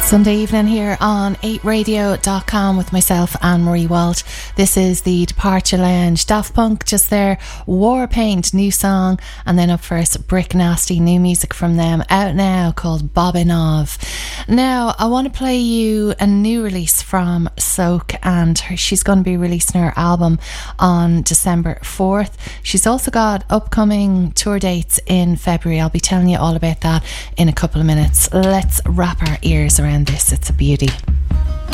Sunday evening here on 8radio.com with myself, Anne-Marie Walt. This is the Departure Lounge. Daft Punk just there, Warpaint, new song, and then up first Brick Nasty, new music from them, out now, called Bobbin' Of. Now, I want to play you a new release from Soak, and she's going to be releasing her album on December 4th. She's also got upcoming tour dates in February. I'll be telling you all about that in a couple of minutes. Let's wrap our ears around this. It's a beauty.